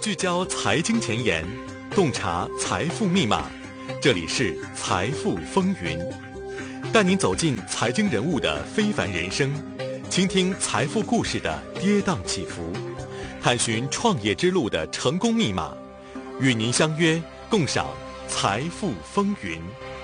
聚焦财经前沿，洞察财富密码。这里是财富风云，带您走进财经人物的非凡人生，倾听财富故事的跌宕起伏，探寻创业之路的成功密码。与您相约，共赏财富风云。